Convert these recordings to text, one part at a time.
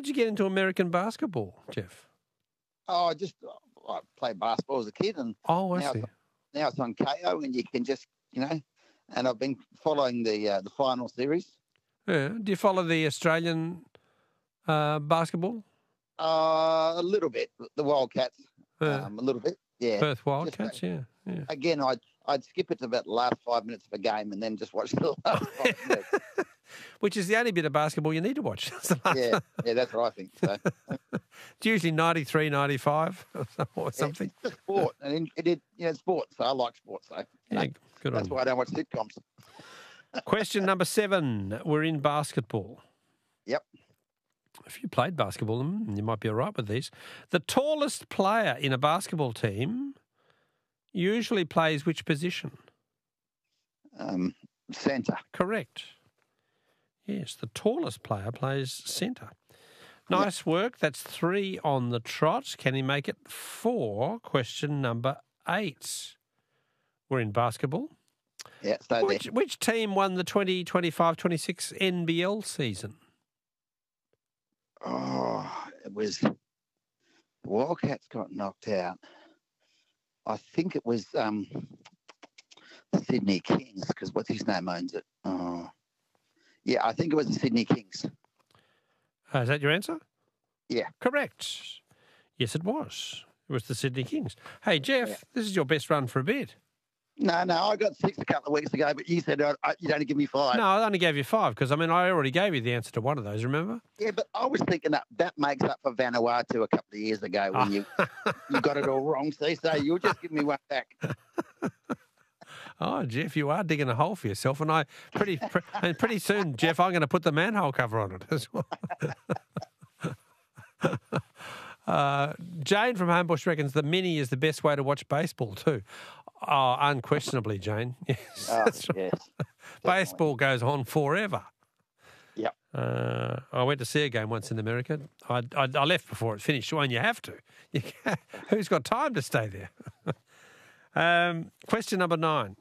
did you get into American basketball, Jeff? Oh, I played basketball as a kid, and I see. Now it's on KO, and you can just, and I've been following the final series. Yeah. Do you follow the Australian basketball? A little bit, the Wildcats, a little bit, yeah. Perth Wildcats, yeah. Again, I'd skip it to about the last 5 minutes of a game and then just watch the last 5 minutes. Which is the only bit of basketball you need to watch. Yeah, that's what I think. So. It's usually 93, 95 or something. It's a sport, and it's sport, so I like sports. So good that's why I don't watch sitcoms. Question number 7. We're in basketball. Yep. If you played basketball, you might be all right with these. The tallest player in a basketball team usually plays which position? Centre. Correct. Yes, the tallest player plays centre. Nice work. That's 3 on the trot. Can he make it 4? Question number 8. We're in basketball. Yeah, stay there. Which team won the 2025-26 NBL season? Oh, it was the Wildcats got knocked out. I think it was Sydney Kings, because what's his name owns it? Oh, yeah, I think it was the Sydney Kings. Is that your answer? Yeah. Correct. Yes, it was. It was the Sydney Kings. Hey, Jeff, This is your best run for a bit. No, I got 6 a couple of weeks ago, but you said you'd only give me 5. No, I only gave you 5 because, I already gave you the answer to one of those, remember? Yeah, but I was thinking that makes up for Vanuatu a couple of years ago when you got it all wrong. So you'll just give me one back. Oh, Jeff, you are digging a hole for yourself, and pretty soon, Jeff, I'm going to put the manhole cover on it as well. Jane from Homebush reckons the mini is the best way to watch baseball too. Oh, unquestionably, Jane. Yes, that's right. Yes, baseball goes on forever. Yep. I went to see a game once in America. I left before it finished. Well, and you have to. Who's got time to stay there? Question number 9.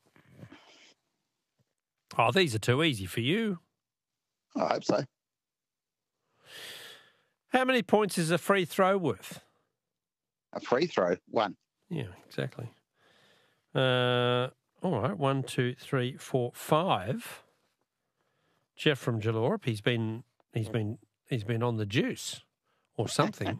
Oh, these are too easy for you. I hope so. How many points is a free throw worth? A free throw? 1. Yeah, exactly. All right, 1, 2, 3, 4, 5. Jeff from Jalorp, he's been on the juice or something.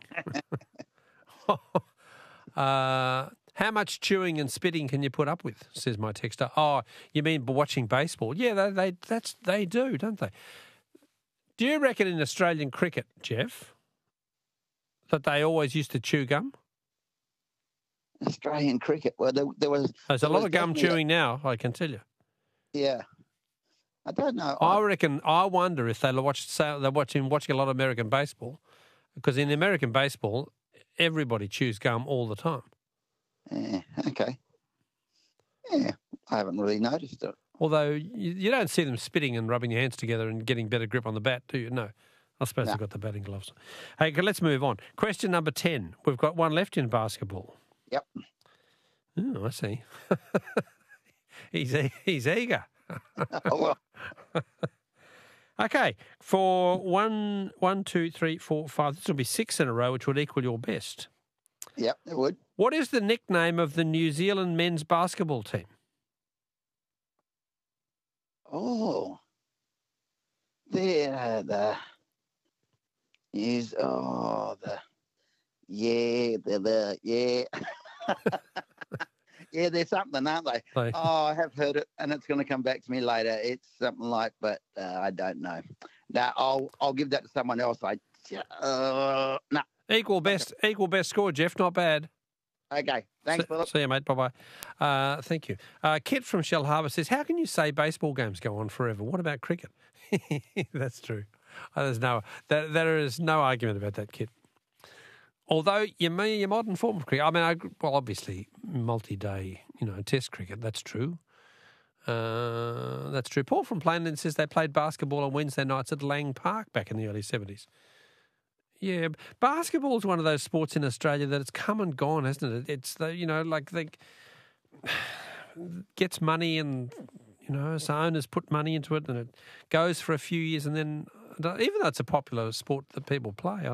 How much chewing and spitting can you put up with? Says my texter. Oh, you mean watching baseball? Yeah, they do, don't they? Do you reckon in Australian cricket, Jeff, that they always used to chew gum? Australian cricket. Well, there's a lot of gum chewing now, I can tell you. Yeah. I don't know. I wonder if they're watching a lot of American baseball, because in American baseball, everybody chews gum all the time. Yeah, okay. Yeah, I haven't really noticed it. Although you don't see them spitting and rubbing your hands together and getting better grip on the bat, do you? No. I suppose they've got the batting gloves. Hey, let's move on. Question number 10. We've got one left in basketball. Yep. Oh, I see. He's eager. Oh, well. Okay, for 1, 2, 3, 4, 5, this will be 6 in a row, which would equal your best. Yep, it would. What is the nickname of the New Zealand men's basketball team? Oh, yeah, yeah, they're something, aren't they? Oh, I have heard it, and it's going to come back to me later. It's something like, but I don't know. No, I'll give that to someone else. No. Equal best score, Jeff. Not bad. Okay. Thanks, Philip. See you, mate. Bye-bye. Thank you. Kit from Shell Harbour says, how can you say baseball games go on forever? What about cricket? That's true. There is no argument about that, Kit. Although your modern form of cricket, obviously multi-day, Test cricket. That's true. That's true. Paul from Plainland says they played basketball on Wednesday nights at Lang Park back in the early 70s. Yeah, basketball is one of those sports in Australia that it's come and gone, hasn't it? It's gets money and so owners put money into it and it goes for a few years and then even though it's a popular sport that people play.